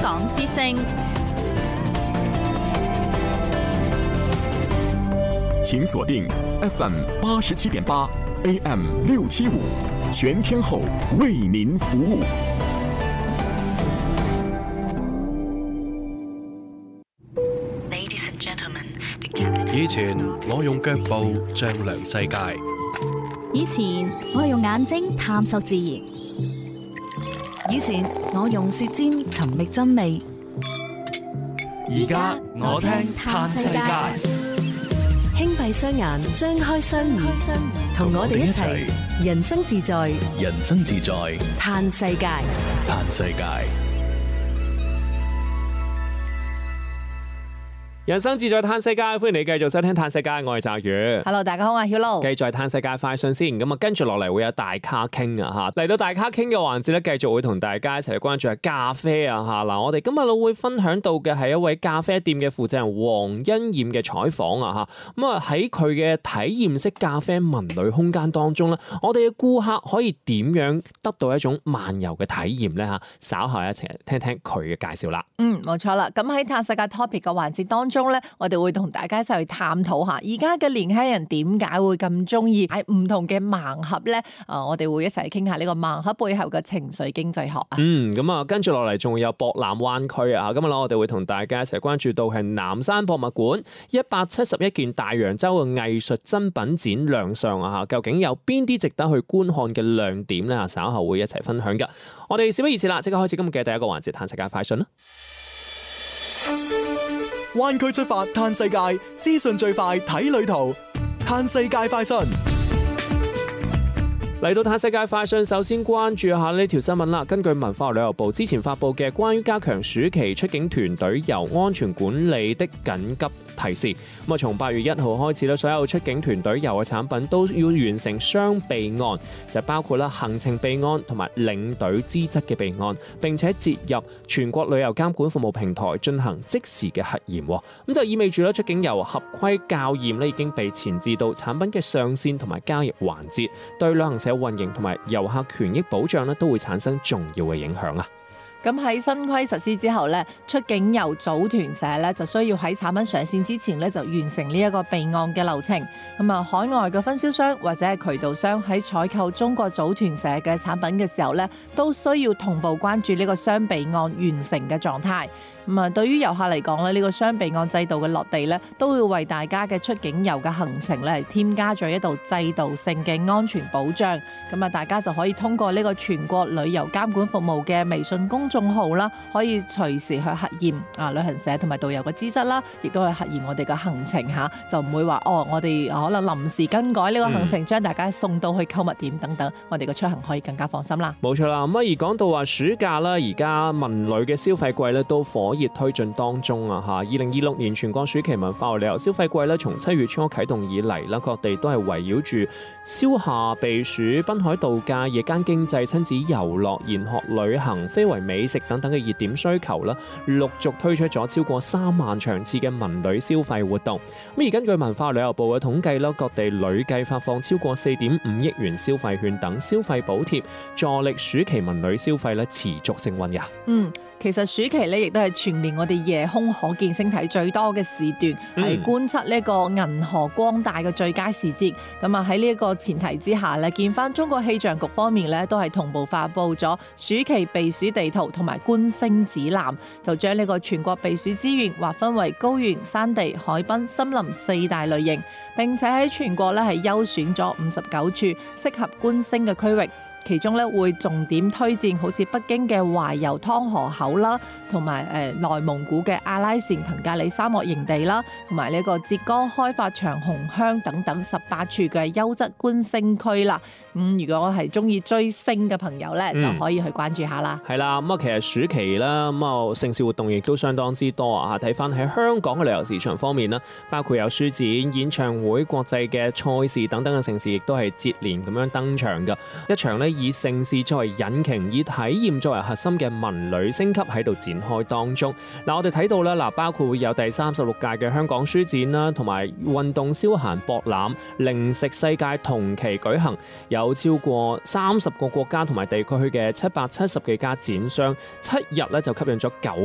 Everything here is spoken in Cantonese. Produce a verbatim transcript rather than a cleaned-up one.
港之聲。 請鎖定 F M 八十七點八 A M 六七五，全天候為您服務。 以前我用腳步丈量世界， 以前我係用眼睛探索自然， 以前我用舌尖尋覓真味， 而家我聽嘆世界。 輕閉雙眼，張開雙耳，同我哋一齊人生自在， 人生自在嘆世界， 嘆世界。 人生自在嘆世界，歡迎你繼續收聽嘆世界，我係澤宇。 Hello， 大家好，我係曉露。 繼續係嘆世界快訊先，咁啊跟住落嚟會有大卡傾啊吓，嚟到大卡傾嘅環節咧，繼續會同大家一齊關注下咖啡啊吓。嗱，我哋今日會分享到嘅係一位咖啡店嘅負責人黃欣燕嘅採訪啊吓。咁啊喺佢嘅體驗式咖啡文旅空間當中咧，我哋嘅顧客可以點樣得到一種漫遊嘅體驗咧吓？稍後一齊聽聽佢嘅介紹啦。 嗯，冇錯啦。咁喺嘆世界 topic 嘅環節當中，中咧，我哋會同大家一齊去探討下，而家嘅年輕人點解會咁中意喺唔同嘅盲盒咧？啊，我哋會一齊傾下呢個盲盒背後嘅情緒經濟學啊。 嗯，咁啊，跟住落嚟仲會有博覽灣區啊。今日我哋會同大家一齊關注到係南山博物館一百七十一件大洋洲嘅藝術珍品展亮相啊。究竟有邊啲值得去觀看嘅亮點咧？稍後會一齊分享噶。我哋事不宜遲啦，即刻開始今日嘅第一個環節，嘆世界快訊啦。 灣區出發嘆世界，資訊最快睇旅途，嘆世界快訊。 嚟到嘆世界快訊，首先關注下呢條新聞啦。根據文化旅遊部之前發佈嘅關於加強暑期出境團隊遊安全管理的緊急提示，咁啊，從八月一號開始咧，所有出境團隊遊嘅產品都要完成雙備案，就包括啦行程備案同埋領隊資質嘅備案，並且接入全國旅遊監管服務平台進行即時嘅核驗。咁就意味住咧，出境遊合規校驗咧已經被前置到產品嘅上線同埋交易環節，對旅行社運營同埋遊客權益保障咧都會產生重要嘅影響啊！ 咁喺新規實施之後咧，出境遊組團社咧就需要喺產品上線之前咧就完成呢一個備案嘅流程。咁啊，海外嘅分銷商或者係渠道商喺採購中國組團社嘅產品嘅時候咧，都需要同步關注呢個雙備案完成嘅狀態。咁啊，對於遊客嚟講咧，呢個雙備案制度嘅落地咧，都會為大家嘅出境遊嘅行程咧，添加咗一道制度性嘅安全保障。咁啊，大家就可以通過呢個全國旅遊監管服務嘅微信公眾號啦，可以隨時去核驗啊旅行社同埋導遊嘅資質啦，亦都係核驗我哋嘅行程嚇，就唔會話哦，我哋可能臨時更改呢個行程，將大家送到去購物點等等，我哋嘅出行可以更加放心啦。 冇錯啦，咁啊而講到話暑假啦，而家文旅嘅消費季咧都火熱推進當中啊！嚇，二零二六年全國暑期文化和旅遊消費季咧，從七月初啟動以嚟啦，各地都係圍繞住消夏避暑、濱海度假、夜間經濟、親子遊樂、研學旅行、非遺美食等等嘅熱點需求啦，陸續推出咗超過三萬場次嘅文旅消費活動。咁而根據文化旅遊部嘅統計啦，各地累計發放超過四點五億元消費券等消費補貼，助力暑期文旅消費咧持續升溫㗎。 嗯。其實暑期咧，亦都係全年我哋夜空可見星體最多嘅時段，係、嗯、觀測呢個銀河光大嘅最佳時節。咁啊喺呢一個前提之下咧，見翻中國氣象局方面咧，都係同步發布咗暑期避暑地圖同埋觀星指南，就將呢個全國避暑資源劃分為高原、山地、海濱、森林四大類型，並且喺全國咧係優選咗五十九處適合觀星嘅區域。其中咧會重點推薦好似北京嘅懷柔湯河口啦，同埋誒內蒙古嘅阿拉善騰格里沙漠營地啦，同埋呢個浙江開發長虹鄉等等十八處嘅優質觀星區啦。咁、嗯、如果係中意追星嘅朋友咧，嗯、就可以去關注下啦。 係啦，咁啊其實暑期啦，咁啊盛事活動亦都相當之多啊！睇翻喺香港嘅旅遊市場方面啦，包括有書展、演唱會、國際嘅賽事等等嘅盛事，亦都係接連咁樣登場㗎。一場咧以盛事作為引擎，以體驗作為核心嘅文旅升級喺度展開當中。嗱，我哋睇到啦，嗱，包括會有第三十六屆嘅香港書展啦，同埋運動消閒博覽、零食世界同期舉行，有超過三十個國家同埋地區嘅七百七十幾家展商，七日咧就吸引咗九